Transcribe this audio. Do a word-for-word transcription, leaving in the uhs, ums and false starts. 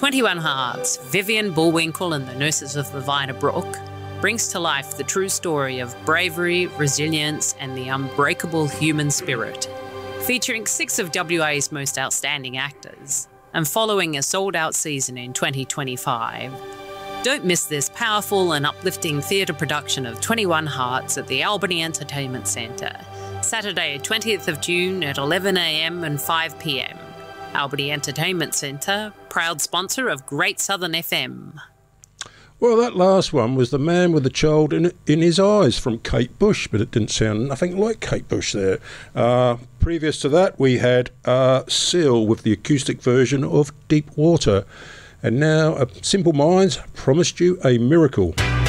twenty-one Hearts, Vivian Bullwinkle and the Nurses of the Vina Brook brings to life the true story of bravery, resilience and the unbreakable human spirit. Featuring six of W A's most outstanding actors and following a sold-out season in twenty twenty-five, don't miss this powerful and uplifting theatre production of twenty-one Hearts at the Albany Entertainment Centre, Saturday twentieth of June at eleven a m and five p m. Albany Entertainment Centre, proud sponsor of Great Southern F M. Well, that last one was The Man with the Child in, in His Eyes from Kate Bush, but it didn't sound nothing like Kate Bush there. Uh, previous to that, we had uh, Seal with the acoustic version of Deep Water. And now, uh, Simple Minds promised you a miracle.